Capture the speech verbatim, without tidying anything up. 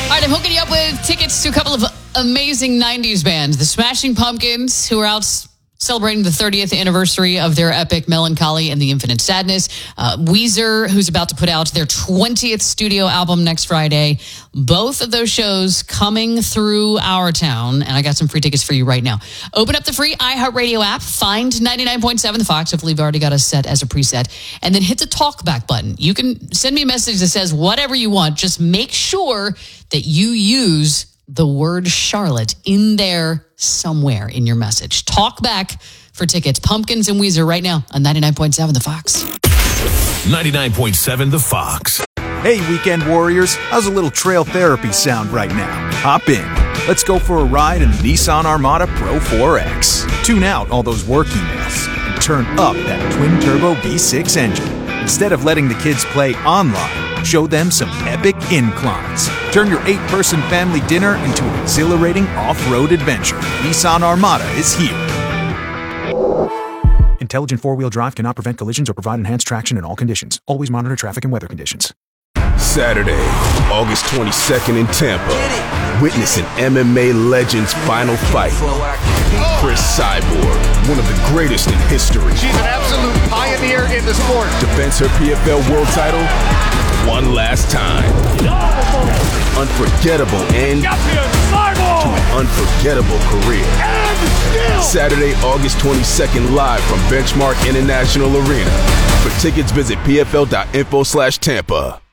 right, I'm hooking you up with tickets to a couple of amazing nineties bands. The Smashing Pumpkins, who are out celebrating the thirtieth anniversary of their epic Melancholy and the Infinite Sadness. Uh, Weezer, who's about to put out their twentieth studio album next Friday. Both of those shows coming through our town, and I got some free tickets for you right now. Open up the free iHeartRadio app, find ninety-nine point seven The Fox, hopefully you've already got us set as a preset, and then hit the talkback button. You can send me a message that says whatever you want. Just make sure that you use the word Charlotte in there somewhere in your message. Talk back for tickets. Pumpkins and Weezer right now on ninety-nine point seven The Fox. ninety-nine point seven The Fox. Hey, weekend warriors. How's a little trail therapy sound right now? Hop in. Let's go for a ride in the Nissan Armada Pro four X. Tune out all those work emails and turn up that twin-turbo V six engine. Instead of letting the kids play online, show them some epic inclines. Turn your eight-person family dinner into an exhilarating off-road adventure. Nissan Armada is here. Intelligent four-wheel drive cannot prevent collisions or provide enhanced traction in all conditions. Always monitor traffic and weather conditions. Saturday, August twenty-second in Tampa. Witness an M M A legend's final fight. Chris Cyborg, one of the greatest in history. She's an absolute pioneer in the sport. Defends her P F L world title one last time. Unforgettable end to an unforgettable career. Saturday, August twenty-second, live from Benchmark International Arena. For tickets, visit P F L dot info slash Tampa.